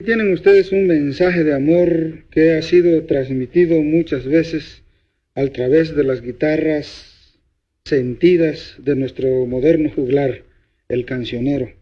Tienen ustedes un mensaje de amor que ha sido transmitido muchas veces a través de las guitarras sentidas de nuestro moderno juglar, el cancionero.